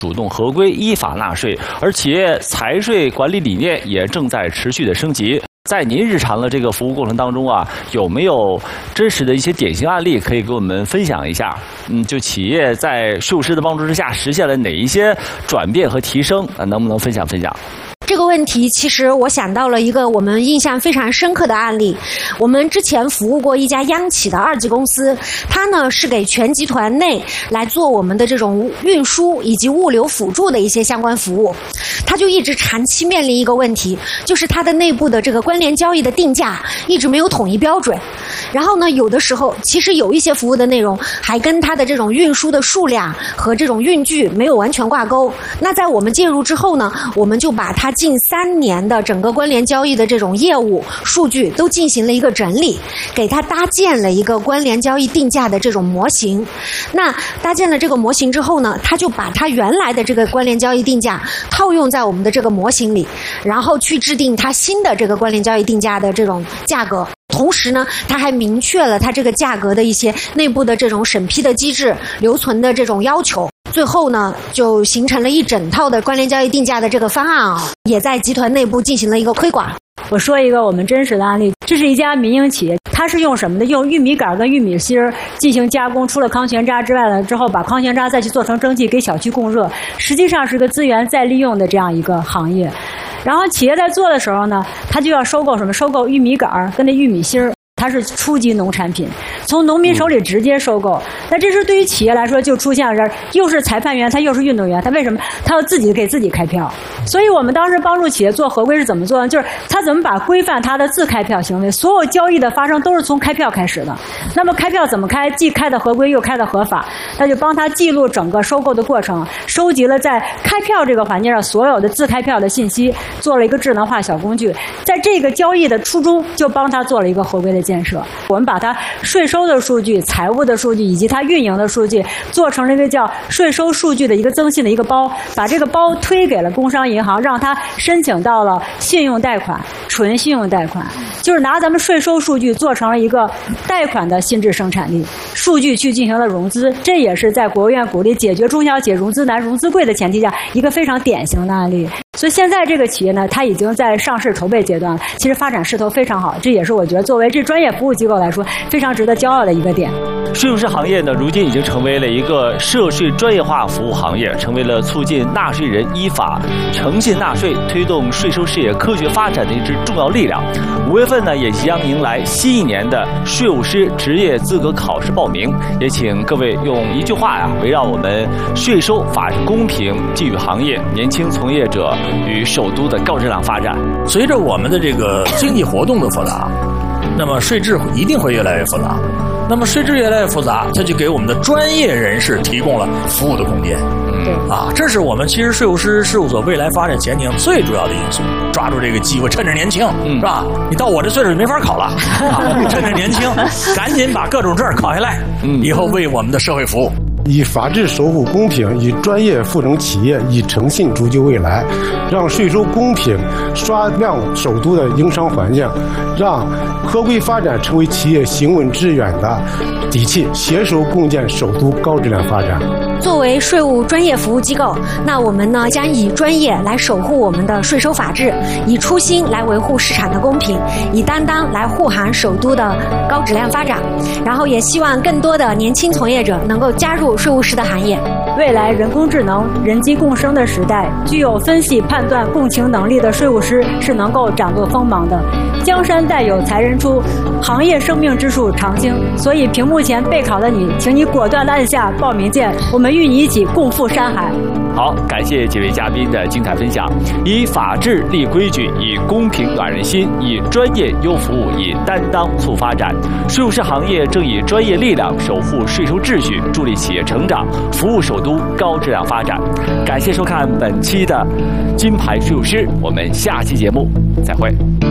主动合规、依法纳税，而企业财税管理理念也正在持续的升级。在您日常的这个服务过程当中啊，有没有真实的一些典型案例可以给我们分享一下？就企业在税务师的帮助之下实现了哪一些转变和提升？能不能分享分享？ 这个问题，其实我想到了一个我们印象非常深刻的案例。我们之前服务过一家央企的2级公司，它呢是给全集团内来做我们的这种运输以及物流辅助的一些相关服务。它就一直长期面临一个问题，就是它的内部的这个关联交易的定价一直没有统一标准。然后呢，有的时候其实有一些服务的内容还跟它的这种运输的数量和这种运距没有完全挂钩。那在我们介入之后呢，我们就把它近3年的整个关联交易的这种业务数据都进行了一个整理，给它搭建了一个关联交易定价的这种模型。那搭建了这个模型之后呢，它就把它原来的这个关联交易定价套用在我们的这个模型里，然后去制定它新的这个关联交易定价的这种价格。同时呢，它还明确了它这个价格的一些内部的这种审批的机制、留存的这种要求。最后呢，就形成了一整套的关联交易定价的这个方案啊，也在集团内部进行了一个推广。 我说一个我们真实的案例，这是一家民营企业，它是用什么呢？用玉米杆跟玉米芯进行加工，除了康泉渣之外呢，之后把康泉渣再去做成蒸汽给小区供热，实际上是个资源再利用的这样一个行业。然后企业在做的时候呢，它就要收购什么？收购玉米杆跟那玉米芯儿。它是初级农产品，从农民手里直接收购。那这是对于企业来说，就出现了这儿，又是裁判员，他又是运动员，他为什么他要自己给自己开票？所以我们当时帮助企业做合规是怎么做呢？就是他怎么把规范他的自开票行为，所有交易的发生都是从开票开始的。那么开票怎么开？既开的合规又开的合法，他就帮他记录整个收购的过程，收集了在开票这个环节上所有的自开票的信息，做了一个智能化小工具。在这个交易的初衷，就帮他做了一个合规的建设。我们把它税收的数据、财务的数据以及它运营的数据做成了一个叫税收数据的一个增信的一个包，把这个包推给了工商银行，让它申请到了信用贷款、纯信用贷款，就是拿咱们税收数据做成了一个贷款的新质生产力，数据去进行了融资。这也是在国务院鼓励解决中小企业融资难、融资贵的前提下，一个非常典型的案例。所以现在这个企业呢，它已经在上市筹备阶段了，其实发展势头非常好，这也是我觉得作为这专业服务机构来说非常值得骄傲的一个点。 税务师行业呢，如今已经成为了一个涉税专业化服务行业，成为了促进纳税人依法诚信纳税、推动税收事业科学发展的一支重要力量。5月份呢，也即将迎来新一年的税务师职业资格考试报名，也请各位用一句话呀，围绕我们税收法治公平寄予行业年轻从业者与首都的高质量发展。 随着我们的这个经济活动的复杂，那么税制一定会越来越复杂。那么税制越来越复杂，它就给我们的专业人士提供了服务的空间。这是我们其实税务师事务所未来发展前景最主要的因素。抓住这个机会，趁着年轻，是吧？你到我这岁数没法考了，趁着年轻，赶紧把各种证考下来，以后为我们的社会服务。 以法治守护公平，以专业赋能企业，以诚信铸就未来，让税收公平刷亮首都的营商环境，让合规发展成为企业行稳致远的底气，携手共建首都高质量发展。 作为税务专业服务机构，那我们呢将以专业来守护我们的税收法治，以初心来维护市场的公平，以担当来护航首都的高质量发展。然后也希望更多的年轻从业者能够加入税务师的行业。 未来人工智能、人机共生的时代，具有分析、判断、共情能力的税务师是能够掌舵锋芒的。江山代有才人出，行业生命之树常青。所以屏幕前备考的你，请你果断地按下报名键，我们与你一起共赴山海。 好，感谢几位嘉宾的精彩分享。以法治立规矩，以公平暖人心，以专业优服务，以担当促发展。税务师行业正以专业力量守护税收秩序，助力企业成长，服务首都高质量发展。感谢收看本期的金牌税务师，我们下期节目再会。